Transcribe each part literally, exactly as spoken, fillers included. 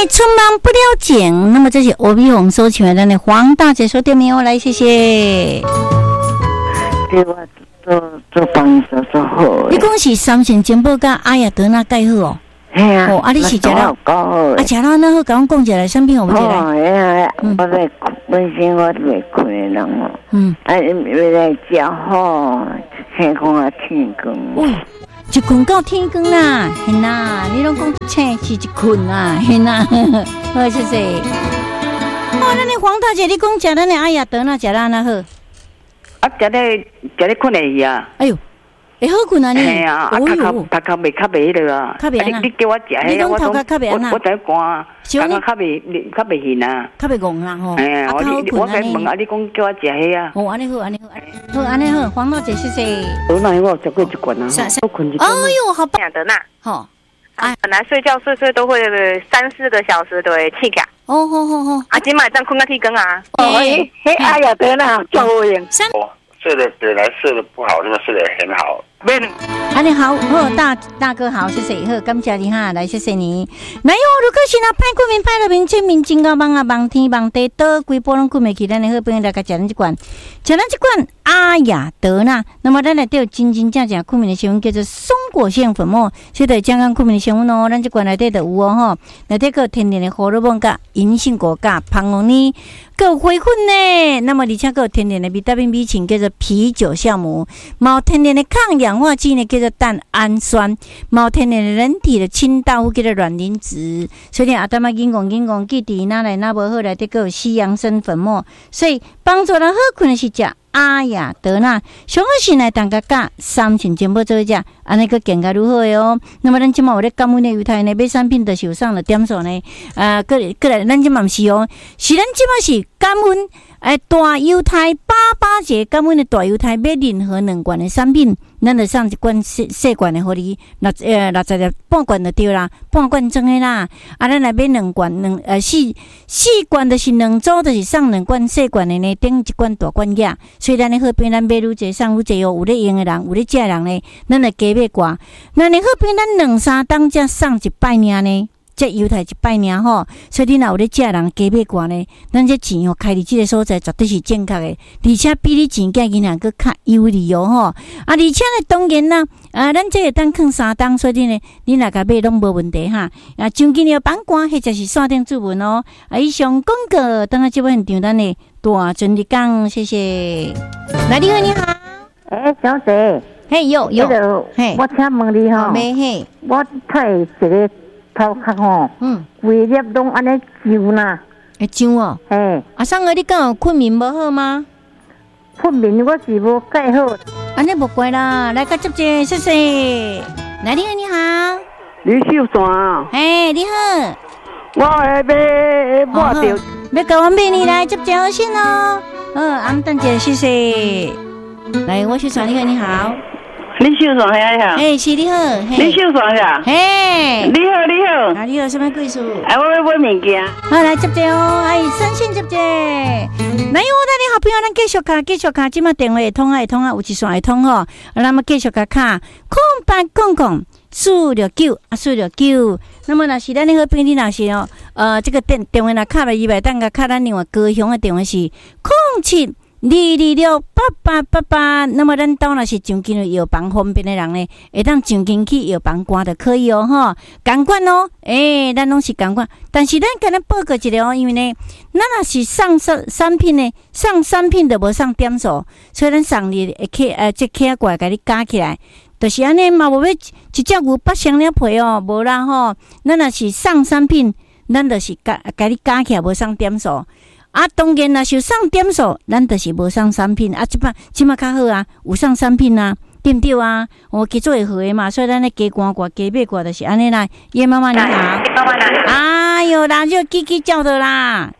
春忙不了景，那么这是欧比红收起来的呢。黄大姐说对没有？来，谢谢。 对我做做帮手做好。 你讲是三线金宝甲阿雅德那介好哦。 系啊。 哦，啊，你是食了？啊，食了那好，甲我讲一下产品好不？ 哦，哎呀，我来本身我袂困的人哦。嗯。啊，为来食好，天空啊天光。 喂。一困到天光啦，是啦，你拢讲醒是一困啊，是啦，好谢谢。哦，那你黄大姐，你讲食咱的阿雅德那食啦那好？ 啊，食咧食咧困会啊。 哎呦，会好困啊你？ 系啊，啊，头壳头壳袂较袂了啊。 较袂啊？ 你叫我食迄，我头壳较袂啊？ 我在寒，头壳较袂较袂现啊。 较袂戆啦吼。 哎呀，我我在问啊，你讲叫我食迄啊？ 哦，安尼好，安尼好，好安尼好，黄大姐谢谢。 我那我食过一罐啊，我困一。 哎呦，好棒！ 雅德纳， 好。 啊，本来睡觉睡睡都会三四个小时都会气感。 哦吼吼吼！ 啊，今晚这样困到天光啊！ 哦，嘿，嘿，阿雅德纳，叫我用。 哦，睡得本来睡得不好，现在睡得很好。 啊，你好，好大大哥好，谢谢，好，感谢你哈，来谢谢你。来哟，如果是那派过面派了面签面真高棒啊，棒天棒地倒规波拢困袂起，咱的好朋友来甲食咱这罐，食咱这罐阿雅德纳。那么咱来都有真真正正困眠的成分叫做松果腺粉末，所以就健康困眠的成分哦。咱这罐内底就有哦吼，内底个天然的荷尔蒙甲银杏果甲胖红呢。有回粉呢，那么而且有天然的维他命 B 群叫做啤酒酵母，有天然的抗氧化剂呢叫做蛋氨酸，有天然的人体的清道夫叫做卵磷脂。所以阿达妈紧讲紧讲，记伫哪来哪无好来，得个有西洋参粉末，所以帮助人好困的是食阿雅德纳，上好是来当个甲三千金宝做一只，安尼个更加如何的哦。那么咱即马有咧感恩的犹太呢，买产品就是有上了点数呢。啊，过过来，咱即马毋是哦，是咱即马是感恩诶大犹太八八节感恩的大犹太买任何两罐的产品，咱就送一罐细细罐的互你，六呃六十粒半罐就对啦，半罐装的啦。啊，咱来买两罐两呃四四罐就是两组，就是送两罐细罐的呢，顶一罐大罐价。所以咱的好朋友，咱买愈济送愈济哦。有咧用的人，有咧食的人呢，咱来加买寡。那你好朋友，咱两三当才送一百尔呢，这犹太一百尔吼。所以你若有咧食的人加买寡呢，咱这钱哦开伫这个所在绝对是正确的，而且比你钱价银行佫较有利哦吼。啊，而且呢，当然啦，啊，咱这个当放三当，所以呢，你若甲买拢无问题哈。啊，将今日板官或者是线顶注文哦。啊，以上广告，等下这位现场咱的。大尊的讲，谢谢。来，你好，你好。 哎，小姐。 嘿，有有。 嘿，我请问你哈。 没嘿。 我睇一个头壳吼，嗯，规粒拢安尼揪啦。 会揪哦。 嘿。 啊，上个你讲有困眠无好吗？ 困眠我是无介好。 安尼无怪啦，来，甲接者，谢谢。来，你好，你好。 李秀山。 嘿，你好。 我会买买着。 要甲我买你来接者好先哦。嗯，俺等者，谢谢。来，我秀山，你好，你好。 李秀山，你好。 嘿，是你好。 李秀山呀。 嘿。 你好，你好。 啊，你好，什么贵数？ 哎，我要买物件。 好，来接者哦，哎，三线接者。来，我带你好朋友，咱继续卡，继续卡，今麦电话会通啊，会通啊，有一线会通吼。那么继续卡卡，空八空空。四六九啊，四六九。那么若是咱的好朋友，你若是哦，呃，这个电电话若卡了以外，等下卡咱另外高雄的电话是零七二二六八八八八。那么咱到若是上近有药房方便的人呢，会当上近去药房挂就可以哦，吼，同款哦，诶、欸，咱拢是同款。但是咱跟咱报告一下哦，因为呢，咱若是上产产品呢，上产品就无上点数，所以咱上日会客呃，这客过来甲你加起来。就是安尼嘛，无要一只牛剥双了皮哦，无啦吼。咱若是送产品，咱就是甲甲你加起来无送点数。啊，当然若是送点数，咱就是无送产品。啊，即摆即摆较好啊，有送产品啊，对不对啊？我去做会好诶嘛，所以咱咧加关挂加买挂就是安尼啦。叶妈妈你好， 妈妈你好。 哎呦，radio叽叽叫的啦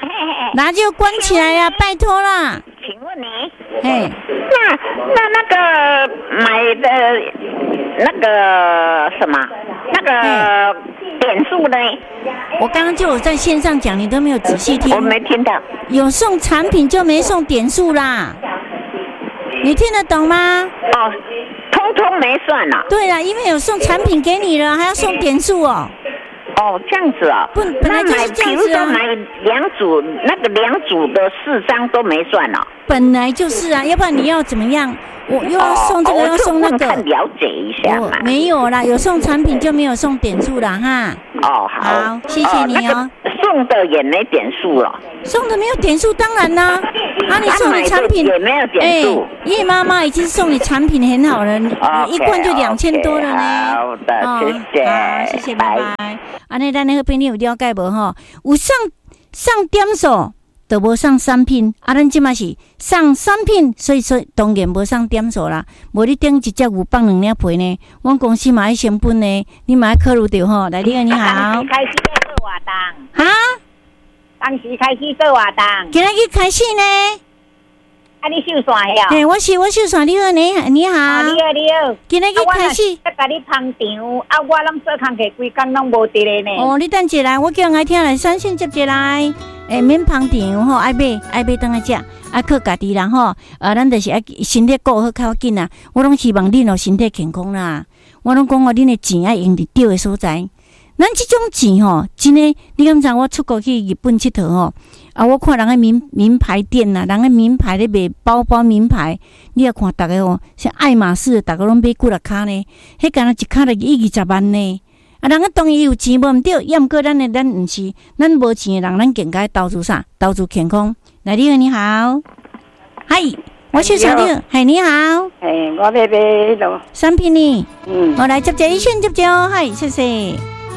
，radio关起来呀、啊，拜托啦。 请问你， 嘿， 那那那个买的那个什么，那个点数呢？ 我刚刚就有在线上讲，你都没有仔细听。 我没听到。 有送产品就没送点数啦，你听得懂吗？ 哦，通通没算啦。 对啦，因为有送产品给你了，还要送点数哦。 哦，这样子啊、哦， 不，本来就是这样子啊。 比如说买两组，那个两组的四张都没算哦。 本来就是啊，要不然你要怎么样？我又要送这个， 哦、 要送那个， 了解一下嘛。 没有啦，有送产品就没有送点数啦哈。 哦，好， 好，谢谢你哦。 哦那个、送的也没点数了。 送的没有点数，当然啦。啊，你送你产品也没有点数。 叶、欸、妈妈已经送你产品很好了， okay, 一罐就两千多了呢。 好的，哦、谢谢， 好，谢谢，拜拜。安尼，咱那个朋友有了解无吼？有上上点数，就无上产品。啊，咱即嘛是上产品，所以说当然无上点数啦。无你顶一只有放两领皮呢，阮公司嘛爱成本呢，你嘛爱考虑到吼。来，你好，你好。 开始做活动。 哈？ 当时开始做活动。 今仔日开始呢？ 啊，你秀线呀？ 嘿，我是我秀线，你好，你好，你好。 啊，你好，你好。 今仔日开始。 我甲你捧场，啊，我拢做工课规工拢无伫咧呢。 哦，你等一来，我叫爱听来三线接一来，诶，免捧场吼，爱买爱买当来食，啊，靠家己人吼，啊，咱就是爱身体顾好较紧啦。我拢希望恁哦身体健康啦，我拢讲哦，恁的钱爱用伫对的所在。咱即种钱吼，真诶，你敢知我出国去日本佚佗吼？啊，我看人诶名名牌店呐，人诶名牌咧卖包包名牌，你也看逐个吼，像爱马仕，逐个拢买几落卡呢？迄干那一卡就一二十万呢？啊，人个当然有钱无毋对，也毋过咱诶咱毋是，咱无钱诶人，咱更该投资啥？投资健康。来，你好，你好，嗨，我是小六，嗨，你好， 诶，我要买迄种产品呢？ 嗯， 我来接接一线接接哦，嗨，谢谢。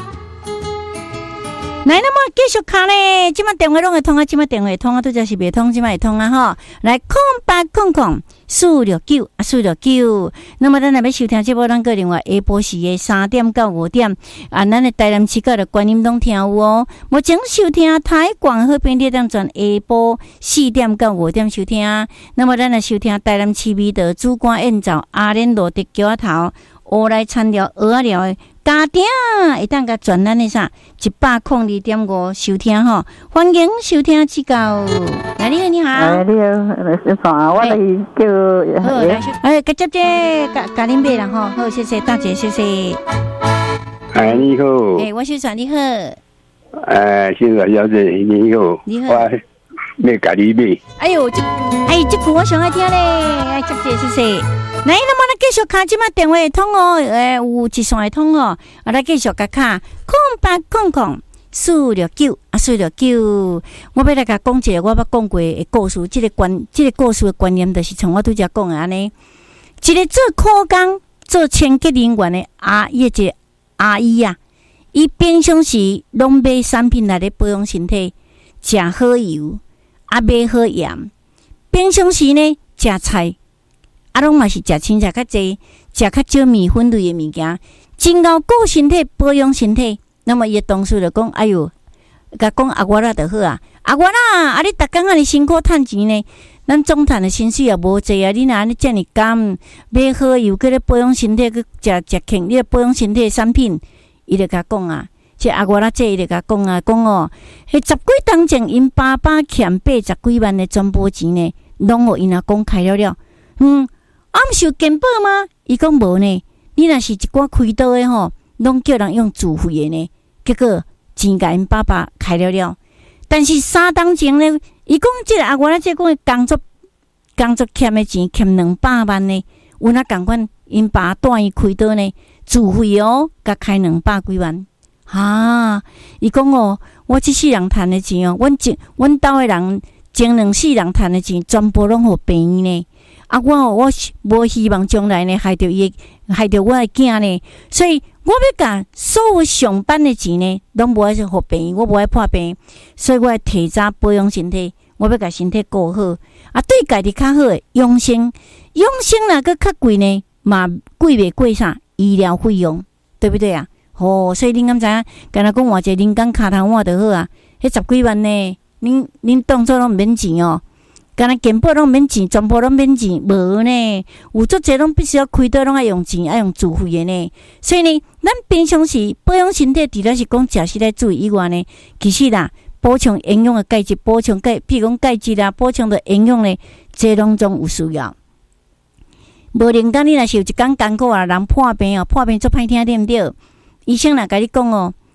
来，那么继续卡咧，即马电话拢会通啊，即马电话通啊，拄则是袂通，即马会通啊吼。来，空八空空四六九啊，四六九。那么咱若要收听节目，咱个另外下晡时的三点到五点啊，咱的台南市角的观音拢听有哦。目前收听台广和平列当转下晡四点到五点收听。那么咱来收听台南市美的主管宴造阿莲罗的桥头，乌来餐料蚵仔料的。家庭会当甲转咱的啥一百空二点五收听吼，欢迎收听指教。来，你好，你好， 哎，你好，是啥？我来叫， 好，来，哎，甲接接，甲甲恁买啦吼，好，谢谢大姐，谢谢。 哎，你好。 哎，我是传你好。 哎，先生小姐，你好。 你好。 我要甲你买。 哎呦，这，哎，这句我上爱听咧，哎，接接，谢谢。来，那么咱继续卡即马电话会通哦，诶，有一线会通哦，啊，咱继续甲卡空八空空四六九啊，四六九。我要来甲讲一个我捌讲过的故事，即、这个观，即、这个故事的观念，就是像我拄则讲的安尼。一个做苦工、做清洁人员的阿，伊个阿姨啊，伊平常时拢买产品来咧保养身体，食好油，啊，买好盐。平常时呢，食菜。啊，拢嘛是食青菜较济，食较少米粉类的物件，真够顾身体，保养身体。那么伊同事就讲：“哎哟，甲讲阿我啦就好啊，阿我啦，啊你逐工安尼辛苦趁钱呢，咱总赚的薪水也无济啊。你若安尼遮尔甘，买好油，搁咧保养身体，搁食食轻，你保养身体的产品，伊就甲讲啊，即阿我啦，这伊就甲讲啊，讲哦，迄十几当前因爸爸欠八十几万的转播钱呢，拢互因阿公开了了，嗯。”啊，毋是有健保吗？伊讲无呢。你若是一寡开刀的吼，拢叫人用自费的呢。结果钱甲因爸爸开了了，但是三当前呢，伊讲即个阿我即讲工作工作欠的钱欠两百万呢。有哪共款？因爸带伊开刀呢，自费哦，甲开两百几万。哈，伊讲哦，我即世人赚的钱哦，阮前阮兜的人前两世人赚的钱，全部拢互病院呢。啊，我我无希望将来呢害着伊，害着我的囝呢，所以我要甲所有上班的钱呢，拢无爱互病，我无爱破病，所以我要提早保养身体，我要甲身体顾好。啊，对家己较好的养生，养生若个较贵呢，嘛贵袂过啥医疗费用，对不对啊？哦，所以恁敢知影？敢若讲换一个人工骹头换就好啊，迄十几万呢，恁恁当作拢免钱哦。干那健保拢免钱，全部拢免钱，无呢。有足侪拢必须要开刀，拢爱用钱，爱用自费的呢。所以呢，咱平常时保养身体，除了是讲食食来注意以外呢，其实啦，补充营养的钙质，补充钙，譬如讲钙质啦，补充的营养呢，这拢总有需要。无能讲你若是有一工艰苦啊，人破病哦，破病足歹听对毋对？医生若甲你讲哦，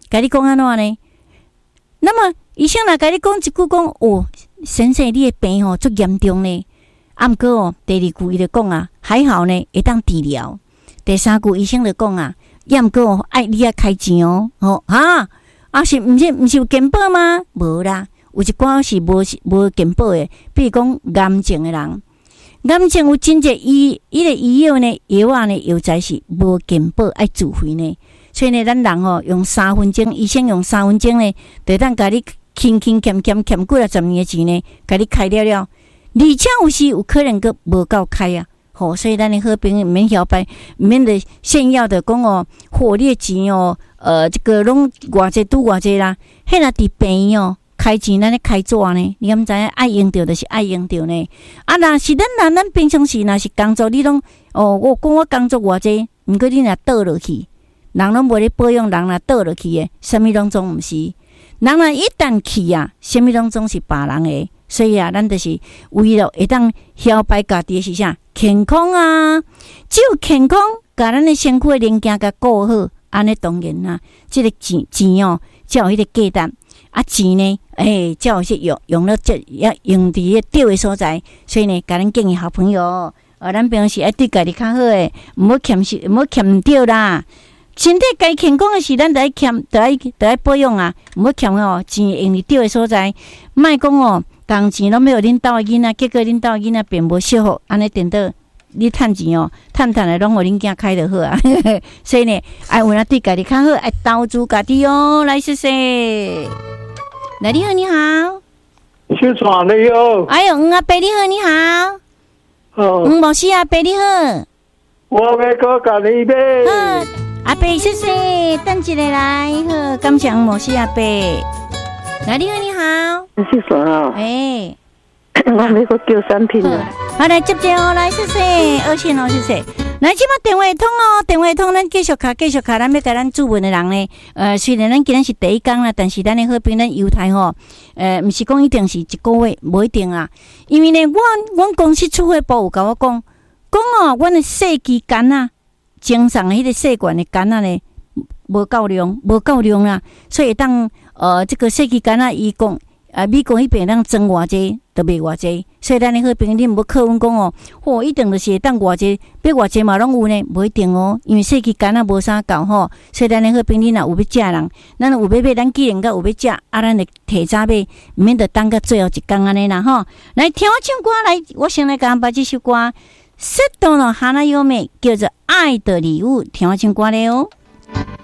甲你讲安怎呢？那么医生若甲你讲一句讲，哦，先生你的病吼足严重呢。啊，毋过哦，第二句伊就讲啊，还好呢，会当治疗。第三句医生就讲啊，也毋过哦，爱你啊开钱哦，吼哈，啊是毋是毋是有健保吗？无啦，有一寡是无无健保的，比如讲癌症的人，癌症有真侪医伊个医药呢，药啊呢，药材是无健保爱自费呢。所以呢，咱人哦用三分钟，医生用三分钟呢，就当甲你轻轻欠欠欠几啊十年的钱呢，甲你开了了。而且有时有可能个无够开啊，吼、哦！所以咱的好朋友免摇摆，免得炫耀的讲哦，火烈钱哦，呃，这个拢偌济拄偌济啦。迄若伫病院哦，开钱咱咧开纸呢，你敢知影？爱用着就是爱用着呢。啊，若是咱若咱平常时若是工作，你拢哦，我讲我工作偌济，毋过你若倒落去，人拢无咧保养，人若倒落去诶，啥物拢总毋是。人若一旦去啊，啥物拢总是别人诶。所以啊，咱就是为了会当摇摆家己是啥健康啊，只有健康，甲咱的身躯的零件甲顾好，安尼当然啦、啊，这个钱钱哦，才有迄个价值。啊，钱呢，诶、欸，才有些用用了，这要用伫对的所在。所以呢，甲咱建议好朋友，呃，咱平时爱对家己较好诶，毋好欠是毋好欠毋着啦。身体该健康的是咱得爱欠，得爱得爱保养啊，毋好欠哦，钱用伫对的所在，莫讲哦。工钱拢没有恁兜的囡仔，结果恁兜的囡仔并无适合，安尼等到你趁钱哦，趁趁来拢互恁囝开就好啊。所以呢，爱有人对家己较好，爱投资家己哦。来，谢谢。来，你好，你好。 小川你好。 哎呦，黄阿伯你好，你好。 好。 黄某师阿伯你好。 我要搁甲你买。 好，阿伯谢谢，等一下来，好，感谢黄某师阿伯。来，你好，你好， 是说哦， 哎， 我要个叫产品啊， 好来接接哦，来谢谢，而且哦谢谢，来即马电话通哦，电话通咱继续卡，继续卡，咱要甲咱主文的人呢，呃，虽然咱今日是第一天啦，但是咱的好朋友咱犹太吼，呃，毋是讲一定是一个月，无一定啊，因为呢，我阮公司出货部有甲我讲，讲哦，阮的细肌肝啊，精上的迄个细管的肝啊呢，无够量，无够量啦，所以当呃，这个细肌肝啊，伊讲啊，美国迄边当装偌济，就卖偌济，所以咱的好朋友，你毋要靠阮讲哦，嚯，一定就是会当偌济，买偌济嘛拢有呢，无一定哦，因为细肌肝啊无啥够吼，所以咱的好朋友，若有要食人，咱有要买，咱既然甲有要食，啊，咱就提早买，免得等到最后一天安尼啦吼。来听我唱歌来，我先来甲把这首歌，适当的哈娜优美，叫做《爱的礼物》，听我唱歌咧哦。